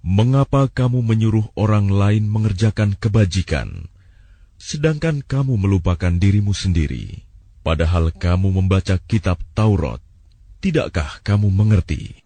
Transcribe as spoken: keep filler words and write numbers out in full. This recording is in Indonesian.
Mengapa kamu menyuruh orang lain mengerjakan kebajikan, sedangkan kamu melupakan dirimu sendiri? Padahal kamu membaca kitab Taurat, tidakkah kamu mengerti?